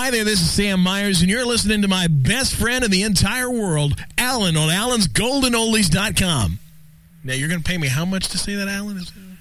Hi there, this is Sam Myers, and you're listening to my best friend in the entire world, Alan, on AlansGoldenOldies.com. Now, you're going to pay me how much to say that, Alan?